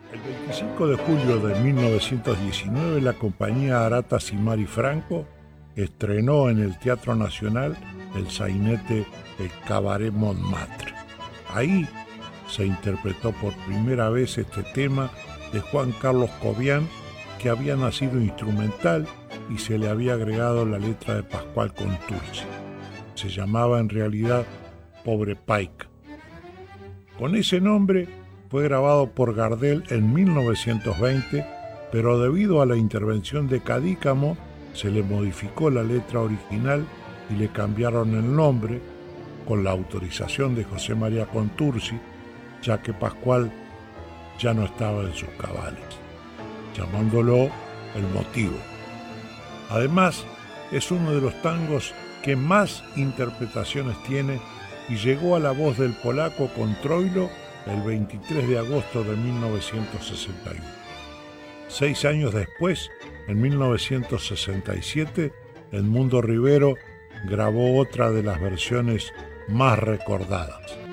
El 25 de julio de 1919, la compañía Arata Simari Franco estrenó en el Teatro Nacional el sainete El Cabaret Montmartre. Ahí se interpretó por primera vez este tema de Juan Carlos Cobian, que había nacido instrumental y se le había agregado la letra de Pascual Contursi. Se llamaba en realidad Pobre Paica. Con ese nombre fue grabado por Gardel en 1920, pero debido a la intervención de Cadícamo se le modificó la letra original y le cambiaron el nombre con la autorización de José María Contursi, ya que Pascual ya no estaba en sus cabales, llamándolo El Motivo. Además, es uno de los tangos que más interpretaciones tiene y llegó a la voz del polaco con Troilo el 23 de agosto de 1961. 6 años después, en 1967, Edmundo Rivero grabó otra de las versiones más recordadas.